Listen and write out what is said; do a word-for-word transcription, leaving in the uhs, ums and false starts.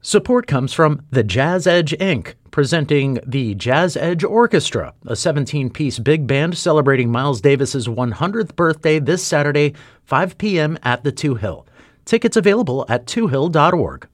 Support comes from the Jazz Edge, Incorporated, presenting the Jazz Edge Orchestra, a seventeen-piece big band celebrating Miles Davis's one hundredth birthday this Saturday, five p.m. at the Two Hill. Tickets available at two hill dot org.